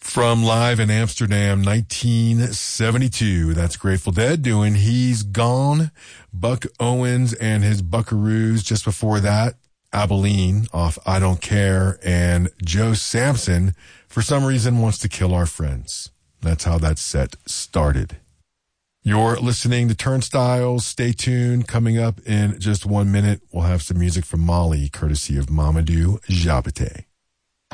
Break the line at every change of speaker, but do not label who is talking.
From live in Amsterdam, 1972. That's Grateful Dead doing He's Gone. Buck Owens and his Buckaroos. Just before that, Abilene off I Don't Care. And Joe Samson, for some reason, wants to kill our friends. That's how that set started. You're listening to Turnstiles. Stay tuned. Coming up in just 1 minute, we'll have some music from Mali, courtesy of Mamadou Diabaté.